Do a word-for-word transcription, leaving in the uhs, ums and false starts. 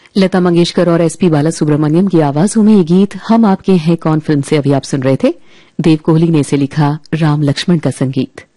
लता मंगेशकर और एसपी बालासुब्रमण्यम की आवाजों में ये गीत हम आपके हैं कौन फिल्म से अभी आप सुन रहे थे। देव कोहली ने इसे लिखा, राम लक्ष्मण का संगीत।